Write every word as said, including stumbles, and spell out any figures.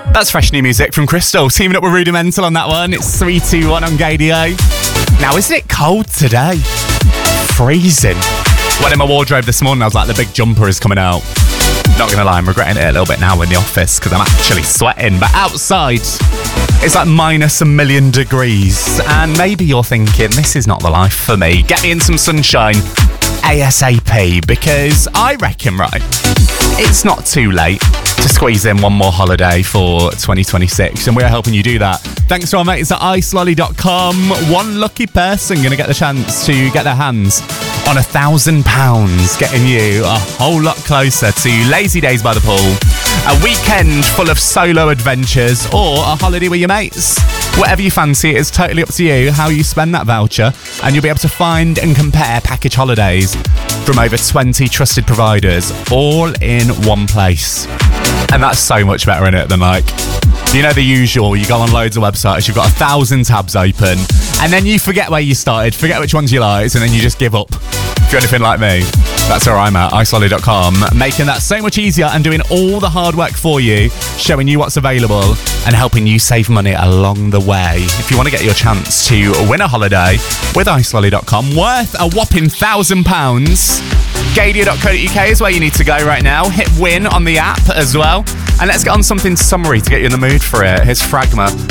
That's fresh new music from Crystal, teaming up with Rudimental on that one. It's three two one on Gadio. Now, isn't it cold today? Freezing. Went in my wardrobe this morning, I was like, the big jumper is coming out. Not gonna lie, I'm regretting it a little bit now in the office because I'm actually sweating. But outside, it's like minus a million degrees. And maybe you're thinking, this is not the life for me. Get me in some sunshine ASAP, because I reckon, right, it's not too late to squeeze in one more holiday for twenty twenty-six, and we're helping you do that. Thanks to our mates at ice lolly dot com. One lucky person going to get the chance to get their hands on a thousand pounds, getting you a whole lot closer to lazy days by the pool, a weekend full of solo adventures, or a holiday with your mates. Whatever you fancy, it's totally up to you how you spend that voucher, and you'll be able to find and compare package holidays from over twenty trusted providers, all in one place. And that's so much better, innit, than like, you know, the usual, you go on loads of websites, you've got a thousand tabs open, and then you forget where you started, forget which ones you liked, and then you just give up. If you're anything like me, that's where I'm at, ice lolly dot com, making that so much easier and doing all the hard work for you, showing you what's available and helping you save money along the way. If you want to get your chance to win a holiday with ice lolly dot com worth a whopping thousand pounds, gadio dot co dot uk is where you need to go right now. Hit win on the app as well. And let's get on something summery to get you in the mood for it. Here's Fragma.